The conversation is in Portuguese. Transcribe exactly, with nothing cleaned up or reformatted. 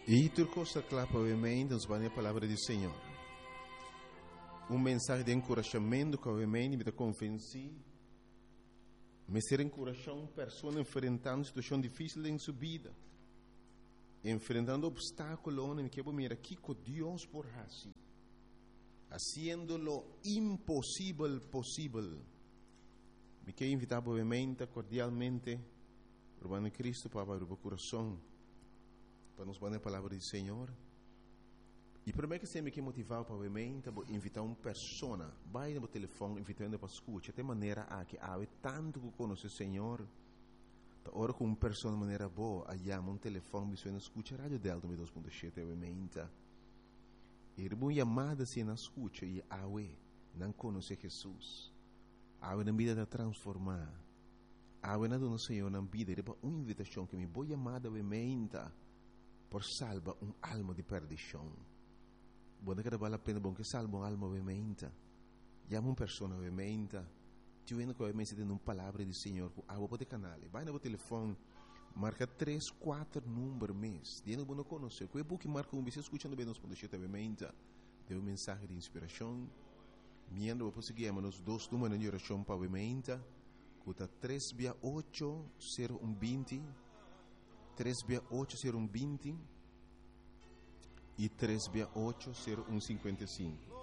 E tu costa clapa obviamente nos vai a palavra do Senhor. Um mensagem de encorajamento que obviamente me dá convenci, me ser encorajando pessoas enfrentando situação difícil em sua vida, enfrentando obstáculos onde que mira aqui com Deus por assim, haciendo lo impossível possível. Me quero invitar obviamente cordialmente para Cristo para abrir o coração, para nos dar a palavra do Senhor. E primeiro que sempre que motivar para obviamente invitar uma pessoa, vai no telefone invitando para escutar, de maneira a que há tanto que conhece o Senhor, da hora com uma pessoa de maneira boa, aí há um telefone que você escuta a rádio Delta dois ponto sete obviamente. E uma chamada se não escuta e há não conhece Jesus, há na vida de transformar, há na do Senhor na vida, é uma invitação que me vou chamada obviamente por salvar uma alma de perdição. Buona che vale la pena bon che salva un'alma ovviamente. Chiama una persona ovviamente. Ti viene che ovviamente ti una parola di Signore. Ah, vuoi canale. Vai nel telefono. Marca tre quattro numeri mes. Tieni buono conoscere. Quei buchi marca un bisogno ascoltando bene nos podete ovviamente. Deu un messaggio di ispirazione. Miendo poi seguiamo nos dos numeri di orazione ovviamente. Cuta tre otto zero uno venti. tre otto zero uno venti. E três oito zero um cinquenta e cinco.